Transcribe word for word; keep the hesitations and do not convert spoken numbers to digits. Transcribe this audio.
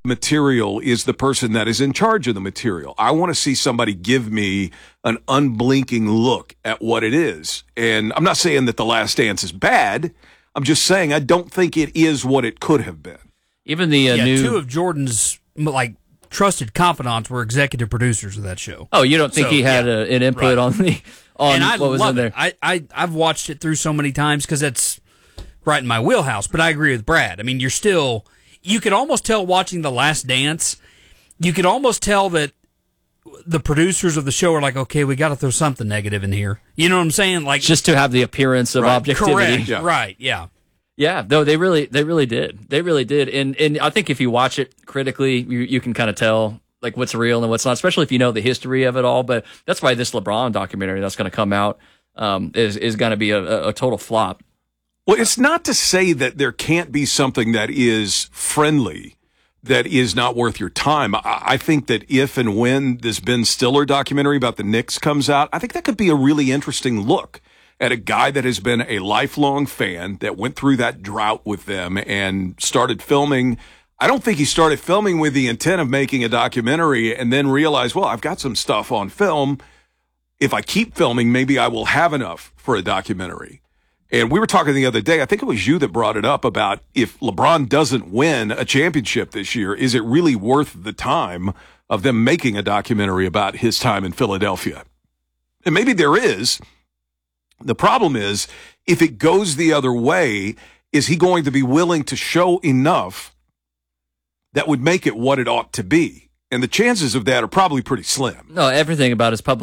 material is the person that is in charge of the material. I want to see somebody give me an unblinking look at what it is. And I'm not saying that The Last Dance is bad. I'm just saying I don't think it is what it could have been. Even the uh, yeah, new two of Jordan's like trusted confidants were executive producers of that show. Oh, you don't think So, he had yeah, a, an input right. on the on and I what was love in there? It. I, I I've watched it through so many times because it's right in my wheelhouse. But I agree with Brad. I mean, you're still you could almost tell watching The Last Dance. You could almost tell that the producers of the show are like, okay, we got to throw something negative in here. You know what I'm saying? Like Just to have the appearance of Right. objectivity. correct, Yeah. right? Yeah. Yeah, no, they really, they really did. They really did, and and I think if you watch it critically, you you can kind of tell like what's real and what's not, especially if you know the history of it all. But that's why this LeBron documentary that's going to come out um, is is going to be a, a, a total flop. Well, it's not to say that there can't be something that is friendly that is not worth your time. I, I think that if and when this Ben Stiller documentary about the Knicks comes out, I think that could be a really interesting look at a guy that has been a lifelong fan that went through that drought with them and started filming. I don't think he started filming with the intent of making a documentary and then realized, well, I've got some stuff on film. If I keep filming, maybe I will have enough for a documentary. And we were talking the other day, I think it was you that brought it up about if LeBron doesn't win a championship this year, is it really worth the time of them making a documentary about his time in Philadelphia? And maybe there is. The problem is, if it goes the other way, is he going to be willing to show enough that would make it what it ought to be? And the chances of that are probably pretty slim. No, everything about his public